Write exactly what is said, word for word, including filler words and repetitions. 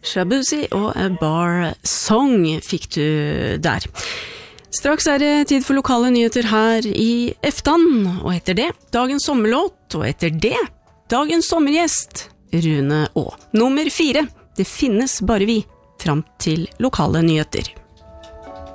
Shabuzi og A Bar Song fikk du der. Straks er det tid for lokale nyheter her i Eftan, og etter det dagens sommerlåt, og etter det dagens sommergjest, Rune Å. Nummer fire, det finnes bare vi, fram til lokale nyheter.